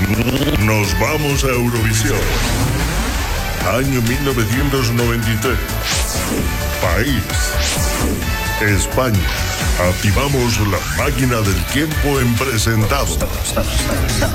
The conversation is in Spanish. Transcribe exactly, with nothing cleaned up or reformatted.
Nos vamos a Eurovisión. Año mil novecientos noventa y tres. País: España. Activamos la máquina del tiempo en presentado.